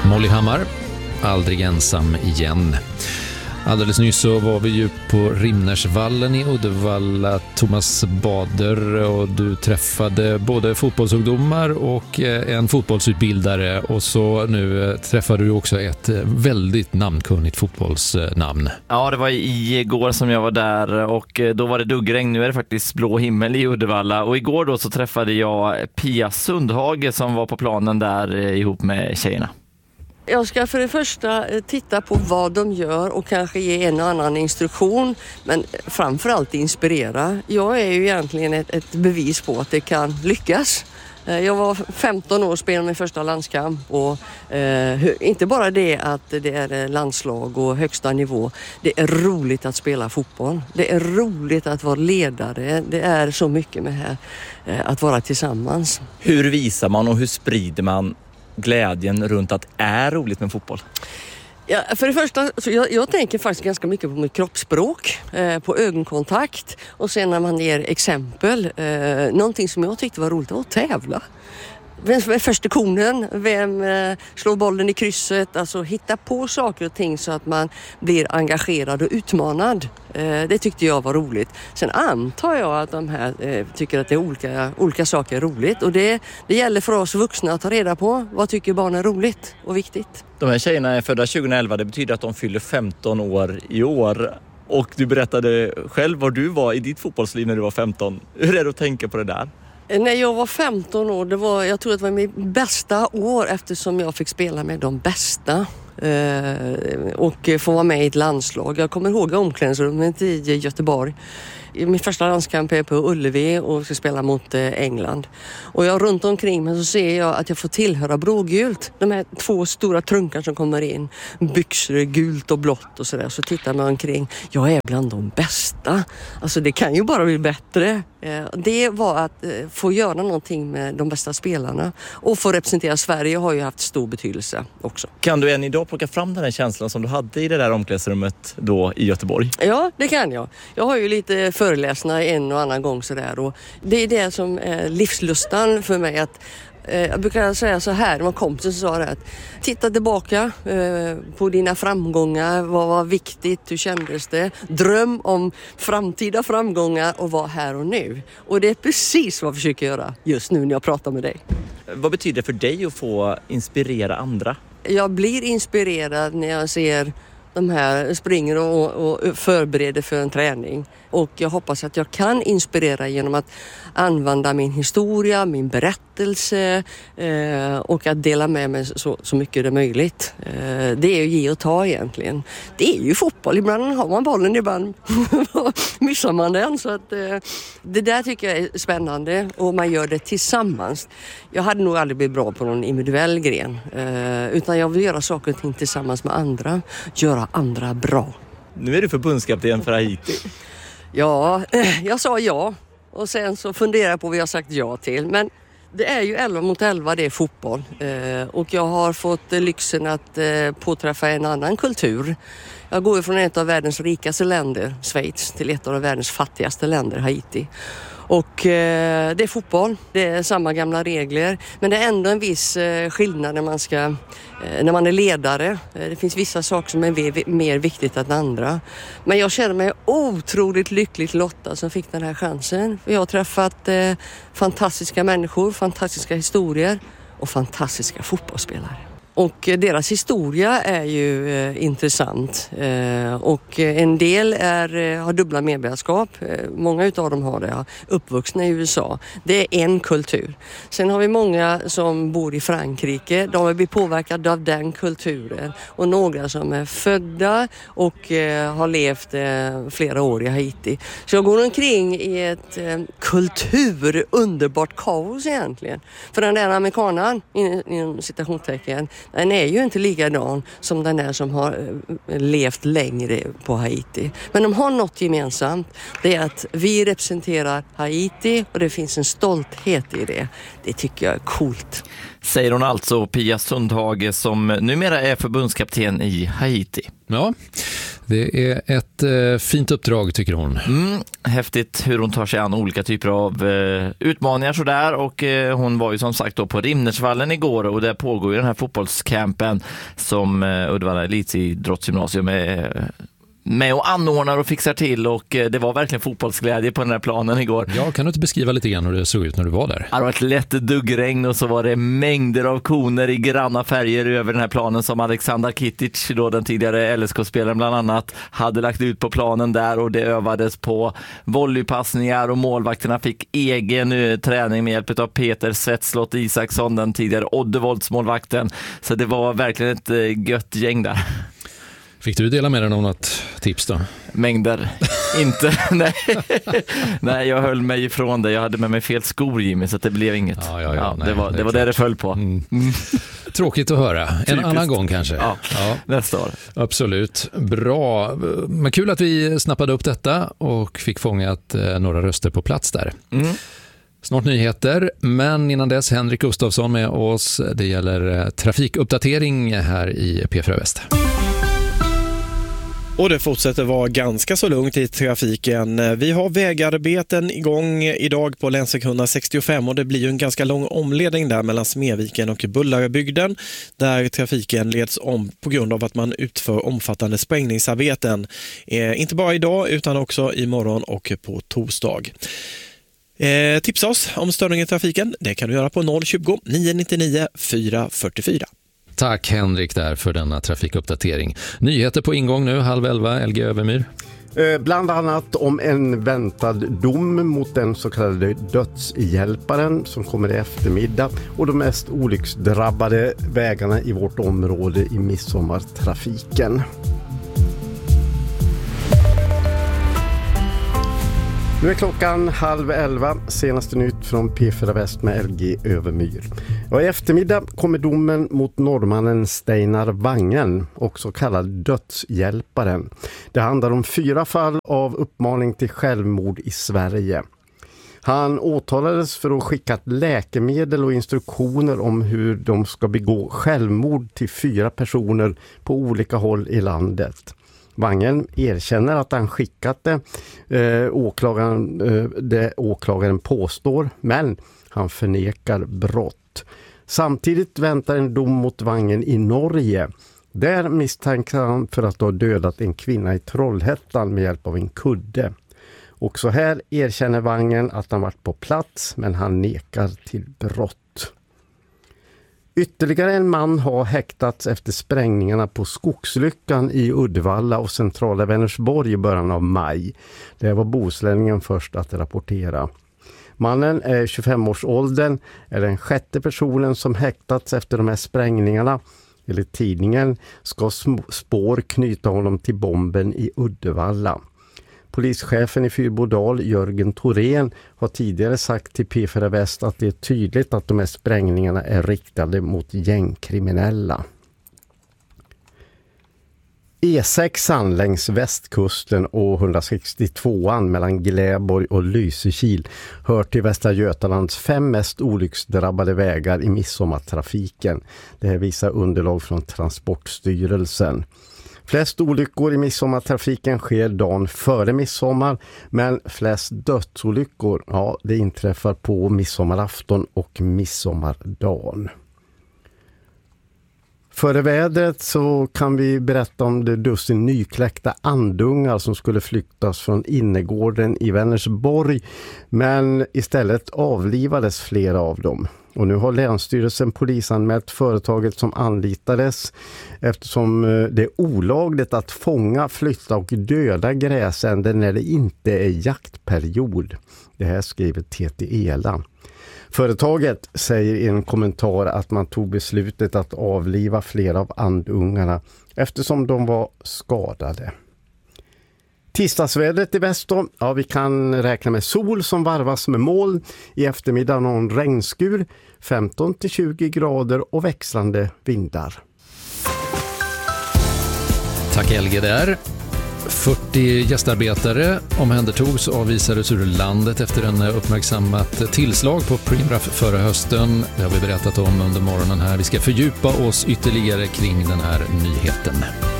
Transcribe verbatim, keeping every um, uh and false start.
Molly Hammar, Aldrig ensam igen. Alldeles nyss så var vi ju på Rimnersvallen i Uddevalla, Thomas Bader, och du träffade både fotbollsungdomar och en fotbollsutbildare, och så nu träffade du också ett väldigt namnkunnigt fotbollsnamn. Ja, det var igår som jag var där, och då var det duggregn. Nu är det faktiskt blå himmel i Uddevalla, och igår då så träffade jag Pia Sundhage som var på planen där ihop med tjejerna. Jag ska för det första titta på vad de gör och kanske ge en och annan instruktion, men framförallt inspirera. Jag är ju egentligen ett, ett bevis på att det kan lyckas. Jag var femton år och spelade min första landskamp, och eh, inte bara det att det är landslag och högsta nivå. Det är roligt att spela fotboll. Det är roligt att vara ledare. Det är så mycket med här, eh, att vara tillsammans. Hur visar man och hur sprider man glädjen runt att det är roligt med fotboll? Ja, för det första, så jag, jag tänker faktiskt ganska mycket på mitt kroppsspråk, eh, på ögonkontakt, och sen när man ger exempel. Eh, någonting som jag tyckte var roligt var att tävla. Vem är första konen? Vem eh, slår bollen i krysset? Alltså hitta på saker och ting så att man blir engagerad och utmanad. Eh, det tyckte jag var roligt. Sen antar jag att de här eh, tycker att det är olika, olika saker är roligt. Och det, det gäller för oss vuxna att ta reda på vad tycker barnen är roligt och viktigt. De här tjejerna är födda tjugoelva, det betyder att de fyller femton år i år. Och du berättade själv var du var i ditt fotbollsliv när du var femton. Hur är det att tänka på det där? När jag var femton år, det var, jag tror att det var mitt bästa år eftersom jag fick spela med de bästa eh, och få vara med i ett landslag. Jag kommer ihåg omklädningsrummet i Göteborg. Min första landskamp är på Ullevi och ska spela mot England. Och jag runt omkring mig så ser jag att jag får tillhöra blågult. De här två stora trunkar som kommer in. Byxor, gult och blått och sådär. Så tittar man omkring. Jag är bland de bästa. Alltså det kan ju bara bli bättre. Det var att få göra någonting med de bästa spelarna. Och få representera Sverige har ju haft stor betydelse också. Kan du än idag plocka fram den här känslan som du hade i det där omklädningsrummet då i Göteborg? Ja, det kan jag. Jag har ju lite föreläsningar en och annan gång sådär. Och det är det som är livslustan för mig, att jag brukar säga så här, när kompisen sa det, att titta tillbaka eh, på dina framgångar, vad var viktigt, hur kändes det? Dröm om framtida framgångar och var här och nu. Och det är precis vad jag försöker göra just nu när jag pratar med dig. Vad betyder det för dig att få inspirera andra? Jag blir inspirerad när jag ser de här springer och, och förbereder för en träning. Och jag hoppas att jag kan inspirera genom att använda min historia, min berättelse eh, och att dela med mig så, så mycket det är möjligt. Eh, det är ju ge och ta egentligen. Det är ju fotboll. Ibland har man bollen, ibland missar man den. Så att, eh, det där tycker jag är spännande, och man gör det tillsammans. Jag hade nog aldrig blivit bra på någon individuell gren. Eh, utan jag vill göra saker och ting tillsammans med andra. Göra andra bra. Nu är du förbundskapten för Haiti. Ja, jag sa ja, och sen så funderar jag på vad jag sagt ja till. Men det är ju elva mot elva, det är fotboll. Eh, och jag har fått lyxen att eh, påträffa en annan kultur. Jag går ju från ett av världens rikaste länder, Schweiz, till ett av världens fattigaste länder, Haiti. Och eh, det är fotboll, det är samma gamla regler, men det är ändå en viss eh, skillnad när man ska, eh, när man är ledare. Eh, det finns vissa saker som är v- mer viktigt än andra. Men jag känner mig otroligt lyckligt lottad som fick den här chansen. Jag har träffat eh, fantastiska människor, fantastiska historier och fantastiska fotbollsspelare. Och deras historia är ju eh, intressant. Eh, och en del är, eh, har dubbla medborgarskap. Eh, många utav dem har det. Ja, uppvuxna i U S A. Det är en kultur. Sen har vi många som bor i Frankrike. De har blivit påverkade av den kulturen. Och några som är födda och eh, har levt eh, flera år i Haiti. Så jag går omkring i ett eh, kultur, underbart kaos egentligen. För den där amerikanen, inom citationstecken, den är ju inte likadan som den där som har levt längre på Haiti. Men de har något gemensamt. Det är att vi representerar Haiti och det finns en stolthet i det. Det tycker jag är coolt. Säger hon alltså, Pia Sundhage, som numera är förbundskapten i Haiti. Ja, Det är ett eh, fint uppdrag tycker hon. Mm, häftigt hur hon tar sig an olika typer av eh, utmaningar sådär, och eh, hon var ju som sagt då på Rimnersvallen igår, och där pågår ju den här fotbollscampen som eh, Uddevalla elitidrottsgymnasium är eh, med och anordnar och fixar till, och eh, det var verkligen fotbollsglädje på den här planen igår. Ja, kan du inte beskriva lite grann hur det såg ut när du var där? Det var ett lätt duggregn och så var det mängder av koner i granna färger över den här planen som Alexander Kitic, då den tidigare L S K-spelaren bland annat, hade lagt ut på planen där, och det övades på volleypassningar och målvakterna fick egen uh, träning med hjälp av Peter Svetslott Isaksson, den tidigare Oddevoldsmålvakten. Så det var verkligen ett uh, gött gäng där. Fick du dela med dig av något tips då? Mängder. Inte. Nej. Nej, jag höll mig ifrån det. Jag hade med mig fel skor, Jimmy, så det blev inget. Ja, ja, ja, ja, nej, det var det, det, var det det föll på. Mm. Mm. Tråkigt att höra. En Typiskt. Annan gång kanske. Ja, ja, nästa år. Absolut. Bra. Men kul att vi snappade upp detta och fick fångat några röster på plats där. Mm. Snart nyheter, men innan dess Henrik Gustafsson med oss. Det gäller trafikuppdatering här i P fyra Väst. Och det fortsätter vara ganska så lugnt i trafiken. Vi har vägarbeten igång idag på länsväg etthundrasextiofem, och det blir ju en ganska lång omledning där mellan Smedviken och Bullarebygden, där trafiken leds om på grund av att man utför omfattande sprängningsarbeten. Eh, inte bara idag utan också imorgon och på torsdag. Eh, tipsa oss om störning i trafiken. Det kan du göra på noll tjugo, nio nittionio, fyra fyrtiofyra. Tack Henrik där för denna trafikuppdatering. Nyheter på ingång nu, halv elva, L G Övermyr. Eh, bland annat om en väntad dom mot den så kallade dödshjälparen som kommer i eftermiddag, och de mest olycksdrabbade vägarna i vårt område i midsommartrafiken. Nu är klockan halv elva, senaste nytt från P fyra Väst med L G Övermyr. Och i eftermiddag kommer domen mot norrmannen Steinar Wangen, också kallad dödshjälparen. Det handlar om fyra fall av uppmaning till självmord i Sverige. Han åtalades för att skicka läkemedel och instruktioner om hur de ska begå självmord till fyra personer på olika håll i landet. Wangen erkänner att han skickat det, eh, åklagaren, eh, det åklagaren påstår, men han förnekar brott. Samtidigt väntar en dom mot Wangen i Norge. Där misstänker han för att ha dödat en kvinna i Trollhättan med hjälp av en kudde. Också här erkänner Wangen att han varit på plats, men han nekar till brott. Ytterligare en man har häktats efter sprängningarna på Skogslyckan i Uddevalla och centrala Vänersborg i början av maj. Det var Bohuslänningen först att rapportera. Mannen är tjugofem-årsåldern, är den sjätte personen som häktats efter de här sprängningarna. Enligt tidningen ska spår knyta honom till bomben i Uddevalla. Polischefen i Fyrbodal, Jörgen Thorén, har tidigare sagt till P fyra Väst att det är tydligt att de här sprängningarna är riktade mot gängkriminella. E sex längs västkusten och etthundrasextiotvåan mellan Gläborg och Lysekil hör till Västra Götalands fem mest olycksdrabbade vägar i midsommartrafiken. Det här visar underlag från Transportstyrelsen. Flest olyckor i midsommartrafiken sker dagen före midsommar, men flest dödsolyckor, ja, det inträffar på midsommarafton och midsommardagen. Före vädret så kan vi berätta om det dussin nykläckta andungar som skulle flyktas från innergården i Vänersborg, men istället avlivades flera av dem. Och nu har Länsstyrelsen polisanmält företaget som anlitades eftersom det är olagligt att fånga, flytta och döda gräsänder när det inte är jaktperiod. Det här skriver T T Ela. Företaget säger i en kommentar att man tog beslutet att avliva flera av andungarna eftersom de var skadade. Tisdagsvädret i väst då, ja, vi kan räkna med sol som varvas med moln. I eftermiddag någon regnskur, femton till tjugo grader och växlande vindar. Tack L G där. fyrtio gästarbetare omhändertogs och avvisades ur landet efter en uppmärksammat tillslag på Preemraff förra hösten. Det har vi berättat om under morgonen här. Vi ska fördjupa oss ytterligare kring den här nyheten.